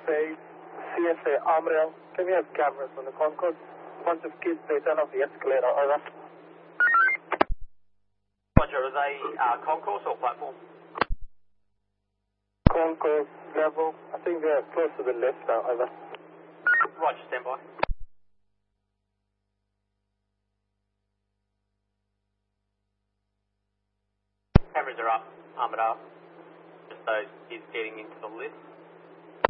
Bay, CSA Armdale. Can we have cameras on the concourse? A bunch of kids, they fell off the escalator, over. Roger, are they concourse or platform? Concourse level. I think they're close to the left now, over. Roger, stand by. Cameras are up, Armadale. Just those kids getting into the lift.